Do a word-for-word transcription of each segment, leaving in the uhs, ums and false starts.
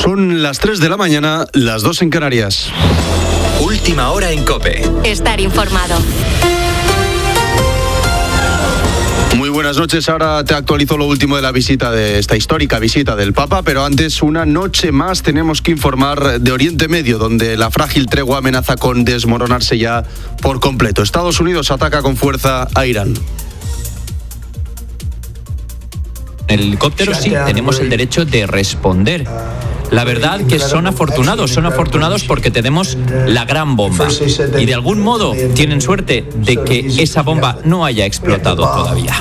Son las tres de la mañana, las dos en Canarias. Última hora en COPE. Estar informado. Muy buenas noches, ahora te actualizo lo último de la visita, de esta histórica visita del Papa, pero antes, una noche más, tenemos que informar de Oriente Medio, donde la frágil tregua amenaza con desmoronarse ya por completo. Estados Unidos ataca con fuerza a Irán. En el helicóptero sí tenemos el derecho de responder. La verdad que son afortunados, son afortunados porque tenemos la gran bomba y de algún modo tienen suerte de que esa bomba no haya explotado todavía.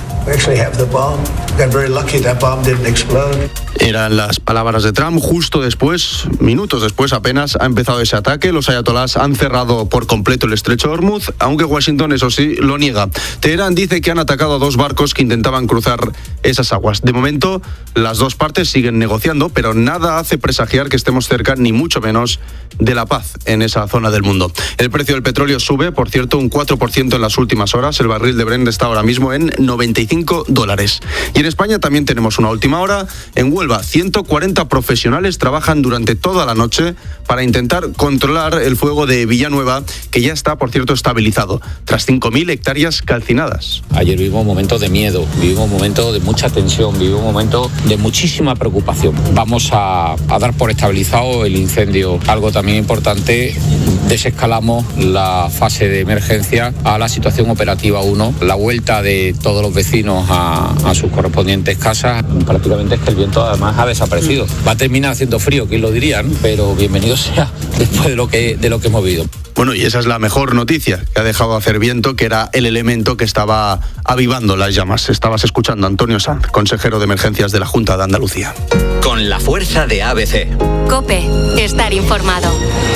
Eran las palabras de Trump justo después, minutos después apenas, ha empezado ese ataque. Los ayatolás han cerrado por completo el estrecho de Hormuz, aunque Washington, eso sí, lo niega. Teherán dice que han atacado a dos barcos que intentaban cruzar esas aguas. De momento, las dos partes siguen negociando, pero nada hace presagiar que estemos cerca, ni mucho menos, de la paz en esa zona del mundo. El precio del petróleo sube, por cierto, un cuatro por ciento en las últimas horas. El barril de Brent está ahora mismo en noventa y cinco dólares. Y en España también tenemos una última hora. En Huelva, ciento cuarenta profesionales trabajan durante toda la noche para intentar controlar el fuego de Villanueva, que ya está, por cierto, estabilizado, tras cinco mil hectáreas calcinadas. Ayer vivimos un momento de miedo, vivimos un momento de mucha tensión, vivimos un momento de muchísima preocupación. Vamos a, a dar por estabilizado el incendio. Algo también importante, desescalamos la fase de emergencia a la situación operativa uno. La vuelta de todos los vecinos a, a sus correspondientes casas, prácticamente es que el viento además ha desaparecido. Va a terminar haciendo frío, quién lo diría, ¿no? Pero bienvenido sea después de lo que, de lo que hemos vivido. Bueno, y esa es la mejor noticia, que ha dejado de hacer viento, que era el elemento que estaba avivando las llamas. Estabas escuchando a Antonio Sanz, consejero de emergencias de la Junta de Andalucía. Con la fuerza de A B C. COPE, estar informado.